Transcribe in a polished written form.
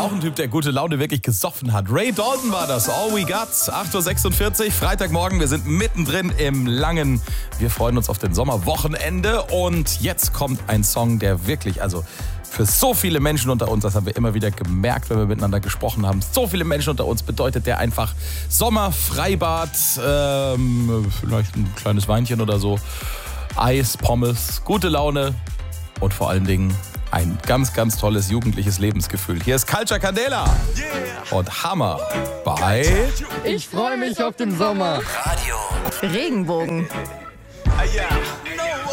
auch ein Typ, der gute Laune wirklich gesoffen hat. Ray Dalton war das. All We Got. 8:46 Uhr, Freitagmorgen. Wir sind mittendrin im langen, wir freuen uns auf den Sommerwochenende. Und jetzt kommt ein Song, der wirklich, also für so viele Menschen unter uns, das haben wir immer wieder gemerkt, wenn wir miteinander gesprochen haben, so viele Menschen unter uns bedeutet der einfach Sommer, Freibad, vielleicht ein kleines Weinchen oder so, Eis, Pommes, gute Laune und vor allen Dingen ein ganz, ganz tolles jugendliches Lebensgefühl. Hier ist Culture Candela und Hammer bei Ich freue mich auf den Sommer. Radio Regenbogen. Yeah.